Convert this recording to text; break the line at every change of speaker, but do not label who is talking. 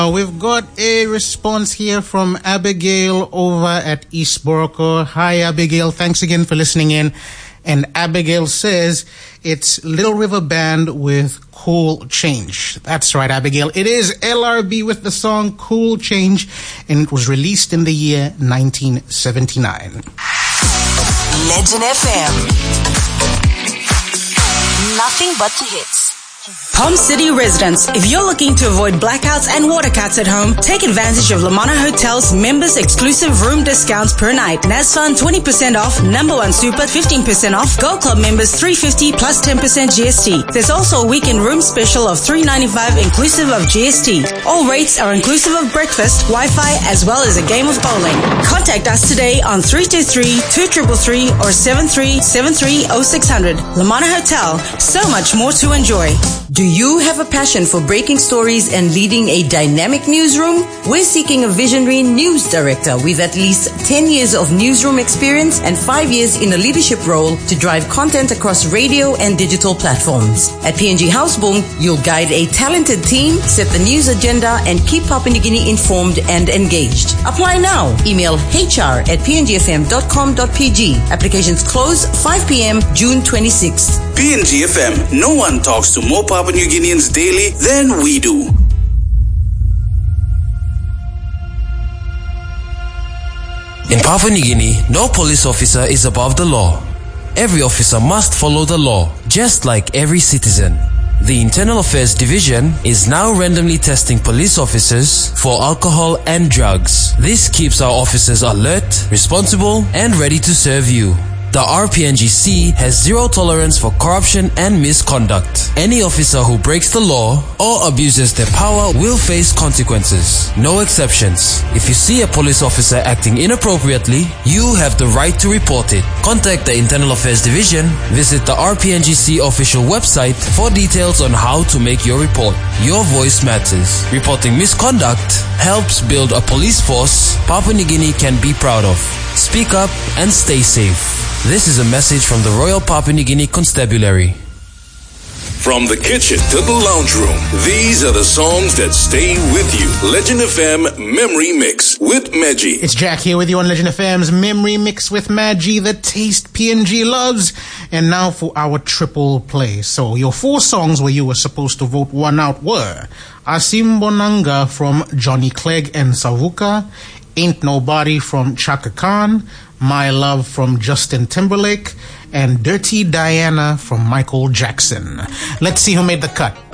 We've got a response here from Abigail over at East Boroko. Hi, Abigail. Thanks again for listening in. And Abigail says it's Little River Band with Cool Change. That's right, Abigail. It is LRB with the song Cool Change, and it was released in the year 1979.
Legend FM. Nothing but the hits.
Home City residents, if you're looking to avoid blackouts and water cuts at home, take advantage of Lamana Hotel's members exclusive room discounts per night. NASFAN 20% off, Number One Super 15% off, Gold Club members $350 plus 10% GST. There's also a weekend room special of $395 inclusive of GST. All rates are inclusive of breakfast, Wi-Fi, as well as a game of bowling. Contact us today on 323-2333 or 7373-0600. Lamana Hotel, so much more to enjoy.
Do you have a passion for breaking stories and leading a dynamic newsroom? We're seeking a visionary news director with at least 10 years of newsroom experience and 5 years in a leadership role to drive content across radio and digital platforms. At PNG Houseboom, you'll guide a talented team, set the news agenda, and keep Papua New Guinea informed and engaged. Apply now. Email hr@pngfm.com.pg. Applications close 5 p.m. June 26th.
PNG FM. No one talks to more Papua New Guineans daily than we do.
In Papua New Guinea, no police officer is above the law. Every officer must follow the law, just like every citizen. The Internal Affairs Division is now randomly testing police officers for alcohol and drugs. This keeps our officers alert, responsible, and ready to serve you. The RPNGC has zero tolerance for corruption and misconduct. Any officer who breaks the law or abuses their power will face consequences. No exceptions. If you see a police officer acting inappropriately, you have the right to report it. Contact the Internal Affairs Division, visit the RPNGC official website for details on how to make your report. Your voice matters. Reporting misconduct helps build a police force Papua New Guinea can be proud of. Speak up and stay safe. This is a message from the Royal Papua New Guinea Constabulary.
From the kitchen to the lounge room, these are the songs that stay with you. Legend FM Memory Mix with Maggie.
It's Jack here with you on Legend FM's Memory Mix with Maggie, the taste PNG loves. And now for our triple play. So your 4 songs where you were supposed to vote one out were Asim Bonanga from Johnny Clegg and Savuka, Ain't Nobody from Chaka Khan, My Love from Justin Timberlake, and Dirty Diana from Michael Jackson. Let's see who made the cut.